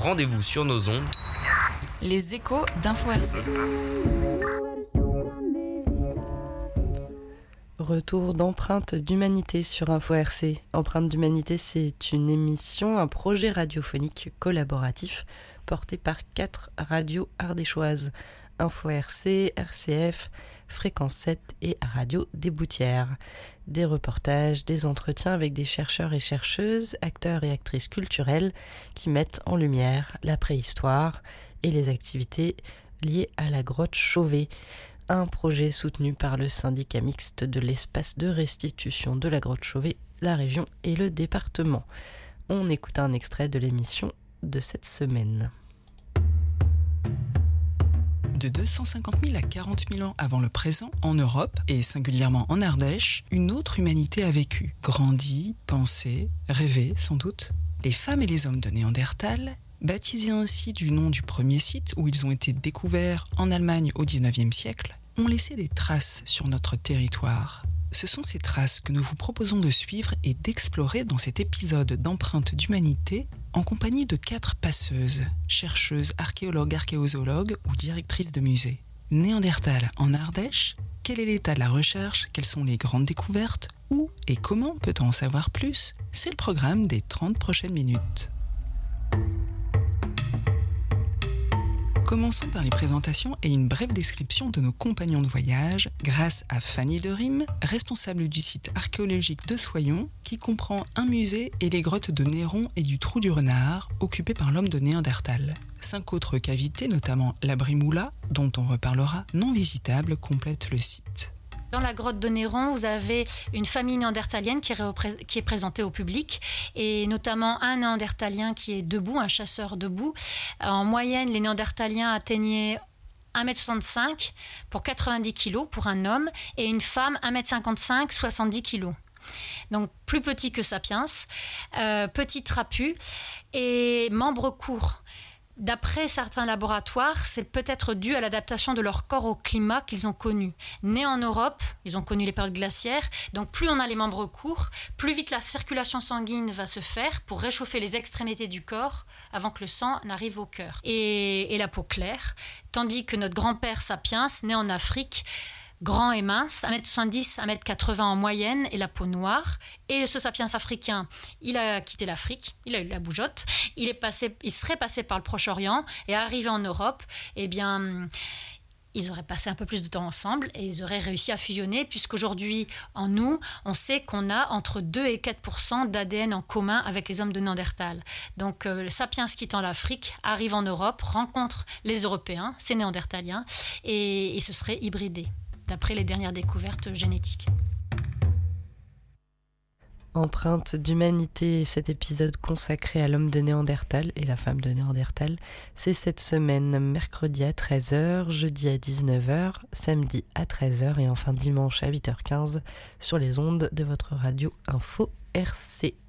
rendez-vous sur nos ondes. Les échos d'Info RC. Retour d'Empreinte d'Humanité sur Info RC. Empreinte d'Humanité, c'est une émission, un projet radiophonique collaboratif porté par 4 radios ardéchoises. Info RC, RCF, Fréquence 7 et Radio des Boutières. Des reportages, des entretiens avec des chercheurs et chercheuses, acteurs et actrices culturelles qui mettent en lumière la préhistoire et les activités liées à la grotte Chauvet. Un projet soutenu par le syndicat mixte de l'espace de restitution de la grotte Chauvet, la région et le département. On écoute un extrait de l'émission de cette semaine. De 250 000 à 40 000 ans avant le présent, en Europe, et singulièrement en Ardèche, une autre humanité a vécu, grandi, pensé, rêvé sans doute. Les femmes et les hommes de Néandertal, baptisés ainsi du nom du premier site où ils ont été découverts en Allemagne au XIXe siècle, ont laissé des traces sur notre territoire. Ce sont ces traces que nous vous proposons de suivre et d'explorer dans cet épisode d'Empreinte d'Humanité en compagnie de 4 passeuses, chercheuses, archéologues, archéozoologues ou directrices de musées. Néandertal en Ardèche, quel est l'état de la recherche, quelles sont les grandes découvertes, où et comment peut-on en savoir plus? C'est le programme des 30 prochaines minutes. Commençons par les présentations et une brève description de nos compagnons de voyage grâce à Fanny Derim, responsable du site archéologique de Soyons, qui comprend un musée et les grottes de Néron et du Trou du Renard, occupées par l'homme de Néandertal. 5 autres cavités, notamment la Brimoula, dont on reparlera, non visitables, complètent le site. Dans la grotte de Néron, vous avez une famille néandertalienne qui est présentée au public, et notamment un néandertalien qui est debout, un chasseur debout. En moyenne, les néandertaliens atteignaient 1,65 m pour 90 kg pour un homme, et une femme 1,55 m, 70 kg. Donc plus petit que Sapiens, petit trapu et membres courts. D'après certains laboratoires, c'est peut-être dû à l'adaptation de leur corps au climat qu'ils ont connu. Nés en Europe, ils ont connu les périodes glaciaires, donc plus on a les membres courts, plus vite la circulation sanguine va se faire pour réchauffer les extrémités du corps avant que le sang n'arrive au cœur. Et la peau claire, tandis que notre grand-père Sapiens, né en Afrique, grand et mince, 1m70, 1m80 en moyenne, et la peau noire. Et ce sapiens africain, il a quitté l'Afrique, il a eu la bougeotte, il serait passé par le Proche-Orient, et arrivé en Europe, eh bien, ils auraient passé un peu plus de temps ensemble, et ils auraient réussi à fusionner, puisqu'aujourd'hui, en nous, on sait qu'on a entre 2 et 4% d'ADN en commun avec les hommes de Néandertal. Donc, le sapiens quittant l'Afrique, arrive en Europe, rencontre les Européens, ces Néandertaliens, et se serait hybridé, d'après les dernières découvertes génétiques. Empreinte d'Humanité, cet épisode consacré à l'homme de Néandertal et la femme de Néandertal, c'est cette semaine, mercredi à 13h, jeudi à 19h, samedi à 13h et enfin dimanche à 8h15 sur les ondes de votre radio Info RC.